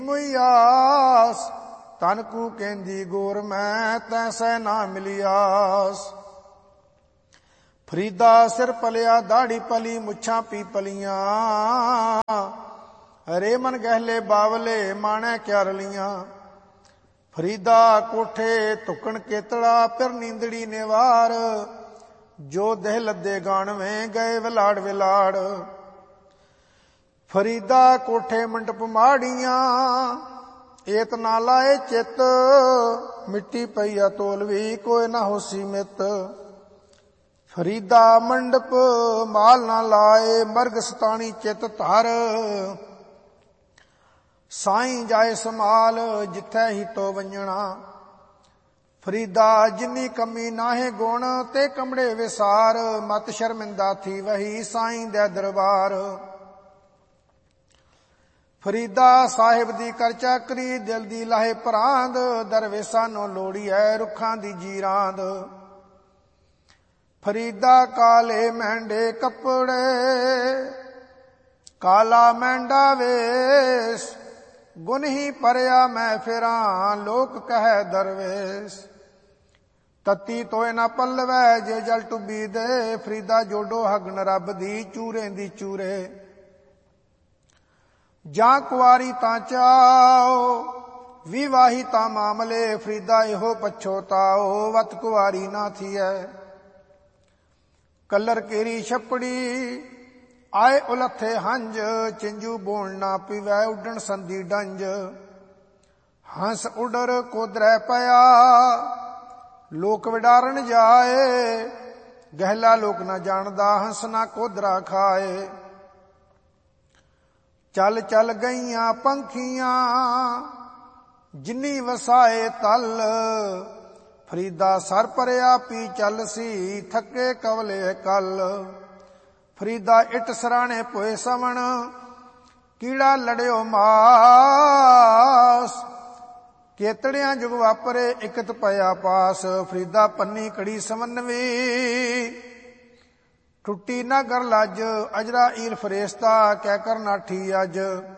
ਮੁਈਆਸ ਤਨ ਕੂ ਕਹਿੰਦੀ ਗੋਰ ਮੈਂ ਤੈਸੈ ਨਾ ਮਿਲਿਆਸ। ਫਰੀਦਾ ਸਿਰ ਪਲਿਆ ਦਾੜੀ ਪਲੀ ਮੁੱਛਾਂ ਪੀਪਲੀਆਂ, ਰੇ ਮਨ ਗਹਿਲੇ ਬਾਵਲੇ ਮਾਣੈ ਕਿਆ ਰਲੀਆਂ। ਫਰੀਦਾ ਕੋਠੇ ਧੁੱਕਣ ਕੇਤੜਾ ਫਿਰ ਨੀਂਦੜੀ ਨਿਵਾਰ, ਜੋ ਦੇਹ ਲੱਦੇ ਗਾਣਵੇਂ ਗਏ ਵਿਲਾੜ ਵਿਲਾੜ। ਫਰੀਦਾ ਕੋਠੇ ਮੰਡਪ ਮਾੜੀਆਂ, ਏਤ ਨਾ ਲਾਏ ਚਿੱਤ, ਮਿੱਟੀ ਪਈਆ ਤੋਲਵੀ ਕੋਈ ਨਾ ਹੋਸੀ ਮਿੱਤ। ਫਰੀਦਾ ਮੰਡਪ ਮਾਲ ਨਾ ਲਾਏ, ਮਰਗ ਸਤਾਣੀ ਚਿੱਤ ਧਰ, ਸਾਈਂ ਜਾਏ ਸਮਾਲ ਜਿੱਥੈ ਹੀ ਤੋ ਵੰਜਣਾ। ਫਰੀਦਾ ਜਿੰਨੀ ਕਮੀ ਨਾਹੇ ਗੁਣ, ਤੇ ਕਮੜੇ ਵਿਸਾਰ, ਮਤ ਸ਼ਰਮਿੰਦਾ ਥੀ ਵਹੀ ਸਾਈਂ ਦੇ ਦਰਬਾਰ। ਫਰੀਦਾ ਸਾਹਿਬ ਦੀ ਕਰ ਚਾਕਰੀ, ਦਿਲ ਦੀ ਲਾਹੇ ਭਰਾਂਦ, ਦਰਵੇਸਾਂ ਨੂੰ ਲੋੜੀ ਹੈ ਰੁੱਖਾਂ ਦੀ ਜੀਰਾਂਦ। ਫਰੀਦਾ ਕਾਲੇ ਮਹਿੰਡੇ ਕੱਪੜੇ, ਕਾਲਾ ਮਹਿੰਡਾ ਵੇਸ, ਗੁਣ ਹੀ ਭਰਿਆ ਮੈਂ ਫਿਰਾਂ ਲੋਕ ਕਹੈ ਦਰਵੇਸ। ਤਤੀ ਤੋਏ ਨਾ ਪੱਲਵੈ ਜੇ ਜਲ ਟੁੱਬੀ ਦੇ, ਫਰੀਦਾ ਜੋਡੋ ਹਗਨ ਰੱਬ ਦੀ ਚੂਰੇ ਦੀ ਚੂਰੇ। ਜਾਂ ਕੁਆਰੀ ਤਾਂ ਚਾਓ, ਵਿਵਾਹੀ ਤਾਂ ਮਾਮਲੇ, ਫਰੀਦਾ ਇਹੋ ਪਛੋਤਾਓ ਵਤ ਕੁਆਰੀ ਨਾ ਥੀਐ। ਕਲਰ ਕੇਰੀ ਛਪੜੀ ਆਏ ਉਲੱਥੇ ਹੰਝ, ਚਿੰਜੂ ਬੋਲ ਨਾ ਪੀਵੈ ਉੱਡਣ ਸੰਦੀ ਡੰਜ। ਹੰਸ ਉਡਰ ਕੋਦਰੈ ਪਿਆ, ਲੋਕ ਵਿਡਾਰਨ ਜਾਏ, ਗਹਿਲਾ ਲੋਕ ਨਾ ਜਾਣਦਾ ਹੰਸ ਨਾ ਕੋਦਰਾ ਖਾਏ। ਚੱਲ ਚੱਲ ਗਈਆਂ ਪੰਖੀਆਂ, ਜਿਨੀ ਵਸਾਏ ਤਲ, ਫਰੀਦਾ ਸਰ ਭਰਿਆ ਪੀ ਚੱਲ ਸੀ, ਥੱਕੇ ਕਵਲੇ ਕਲ। ਫਰੀਦਾ ਇੱਟ ਸਰਾਣੇ ਪੋਏ ਸਵਣ, ਕੀੜਾ ਲੜਿਓ ਮਾਸ, ਕੇਤੜਿਆਂ ਜੁਗ ਵਾਪਰੇ ਇਕਤ ਪਿਆ ਪਾਸ। ਫਰੀਦਾ ਪੰਨੀ ਕੜੀ ਸਮਨਵੀ, ਟੁੱਟੀ ਨਾ ਗਰ ਲੱਜ, ਅਜਰਾ ਈਲ ਫਰੇਸਤਾ ਕਹਿ ਕਰ ਨਾਠੀ ਅੱਜ।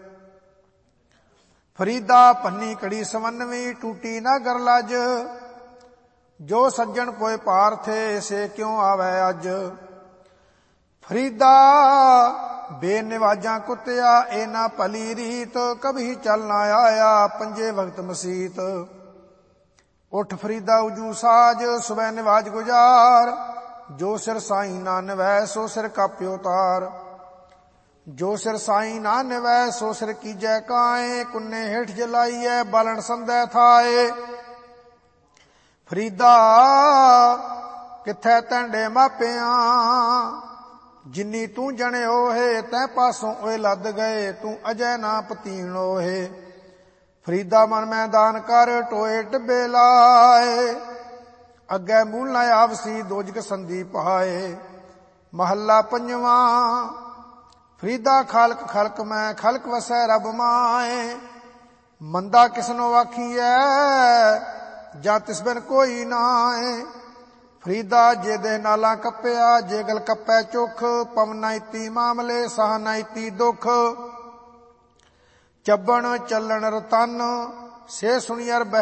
ਫਰੀਦਾ ਪੰਨੀ ਕੜੀ ਸਮਨਵੀ, ਟੂਟੀ ਨਾ ਗਰ ਲੱਜ, ਜੋ ਸੱਜਣ ਪੋਏ ਪਾਰਥੇ ਸੇ ਕਿਉਂ ਆਵੈ ਅੱਜ। ਫਰੀਦਾ ਬੇਨਿਵਾਜਾਂ ਕੁੱਤਿਆ, ਇਹ ਨਾ ਭਲੀ ਰੀਤ, ਕਭੀ ਚੱਲ ਨਾ ਆਇਆ ਪੰਜੇ ਵਕਤ ਮਸੀਤ। ਉੱਠ ਫਰੀਦਾ ਉਜੂ ਸਾਜ, ਸੁਬਹ ਨਿਵਾਜ ਗੁਜ਼ਾਰ, ਜੋ ਸਿਰ ਸਾਈਂ ਨਾ ਨਿਵੈ ਸੋ ਸਿਰ ਕਾਪਿਓ ਤਾਰ। ਜੋ ਸਿਰ ਸਾਈਂ ਨਾ ਨਿਵੈ ਸੋ ਸਿਰ ਕੀਜੈ ਕਾਏ, ਕੁੰਨੇ ਹੇਠ ਜਲਾਈਐ ਬਾਲਣ ਸੰਦੈ ਥਾਏ। ਫਰੀਦਾ ਕਿੱਥੈ ਤੈਂਡੇ ਮਾਪਿਆਂ, ਜਿਨੀ ਤੂੰ ਜਣਿਓ ਹੈ ਤੈ ਪਾਸੋਂ ਓਏ ਲੱਦ ਗਏ, ਤੂੰ ਅਜੈ ਨਾ ਪਤੀਣ ਓਹੇ। ਫਰੀਦਾ ਮਨ ਮੈਦਾਨ ਕਰ ਟੋਏ ਟਿੱਬੇ ਲਾਏ, ਅੱਗੇ ਮੂਲ ਨਾ ਆਵਸੀ ਦੋਜਕ ਸੰਦੀ ਪਾਏ। ਮਹੱਲਾ ਪੰਜਵਾਂ। ਫਰੀਦਾ ਖਾਲਕ ਖਲਕ ਮੈਂ, ਖਲਕ ਵਸੈ ਰੱਬ ਮਾਏ, ਮੰਦਾ ਕਿਸਨੋ ਆਖੀਐ ਜਾਂ ਤਿਸ ਬਿਨ ਕੋਈ ਨਾਏ। ਫਰੀਦਾ ਜੇ ਦੇ ਨਾਲਾ ਕੱਪਿਆ, ਜੇ ਗਲ ਕੱਪੈ ਚੁੱਖ, ਪਵ ਨਾ ਇਤੀ ਮਾਮਲੇ ਸਾਹ ਨਾ ਇਤੀ ਦੁੱਖ। ਚੱਬਣ ਚੱਲਣ ਰਤਨ ਸੇ ਸੁਣੀਅਰ